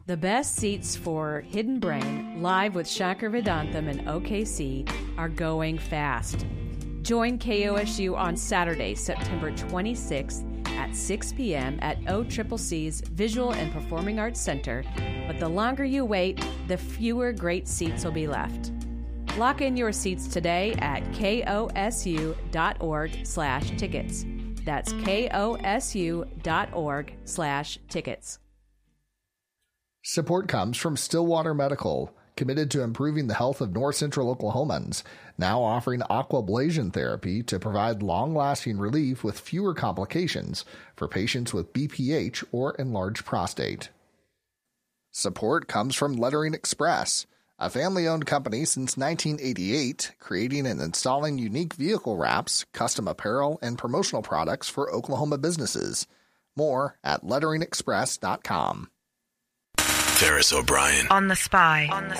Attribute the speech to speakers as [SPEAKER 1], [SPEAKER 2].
[SPEAKER 1] The best seats for Hidden Brain, live with Shankar Vedantam and OKC, are going fast. Join KOSU on Saturday, September 26th at 6 p.m. at OCCC's Visual and Performing Arts Center, but the longer you wait, the fewer great seats will be left. Lock in your seats today at kosu.org/tickets. That's kosu.org/tickets.
[SPEAKER 2] Support comes from Stillwater Medical, committed to improving the health of North Central Oklahomans, now offering aquablation therapy to provide long-lasting relief with fewer complications for patients with BPH or enlarged prostate. Support comes from Lettering Express, a family-owned company since 1988, creating and installing unique vehicle wraps, custom apparel, and promotional products for Oklahoma businesses. More at letteringexpress.com.
[SPEAKER 3] Ferris O'Brien
[SPEAKER 4] on The Spy.